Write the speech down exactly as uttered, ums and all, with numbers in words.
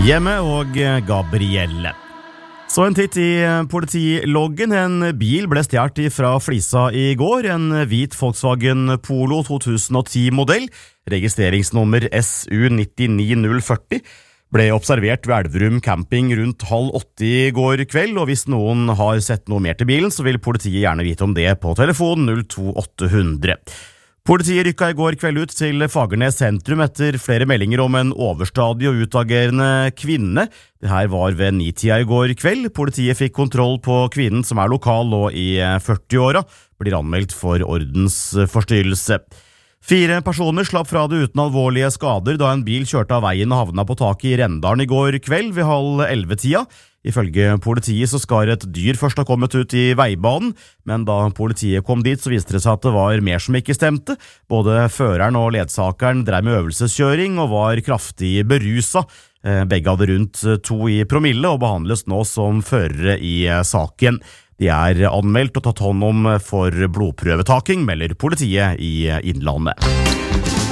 Hjemme og Gabrielle. Så en titt i politiloggen. En bil ble stjert fra Flisa i går. En hvit Volkswagen Polo to tusen og ti-modell, registreringsnummer S U ni ni null fire null, ble observert ved Elverum camping rundt halv åtte i går kveld, og hvis noen har sett noe mer til bilen, så vil politiet gjerne vite om det på telefon null to åtte hundre. Politiet rykket i går kveld ut til Fagernes sentrum etter flere meldinger om en overstadig og utagerende kvinne. Det her var ved ni-tida i går kveld. Politiet fikk kontroll på kvinnen som er lokal og i førti-åra, blir anmeldt for ordensforstyrrelse. Fire personer slapp fra det uten alvorlige skader da en bil kjørte av veien og havna på taket i Rendalen i går kveld ved halv elleve-tida. Ifølge politiet så skal et dyr først ha kommet ut i veibanen, men da politiet kom dit så viste det seg at det var mer som ikke stemte. Både føreren og ledsakeren drev med øvelseskjøring og var kraftig berusa. Begge hadde rundt to i promille og behandles nå som førere i saken. De er anmeldt og tatt hånd om for blodprøvetaking, melder politiet i Innlandet.